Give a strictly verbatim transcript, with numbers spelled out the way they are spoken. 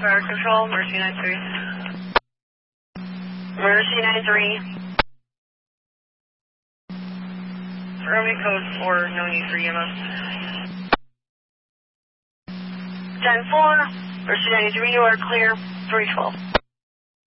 Fire Control, Mercy nine three. Mercy nine three. Army code four, no need for E M S. ten four, Mercy nine three, you are clear, three twelve.